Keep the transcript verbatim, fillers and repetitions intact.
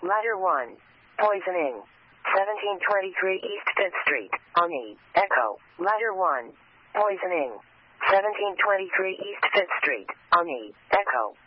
Ladder one. Poisoning. seventeen twenty-three East fifth Street, Oni, Echo. Ladder one. Poisoning. seventeen twenty-three East fifth Street, Oni, Echo.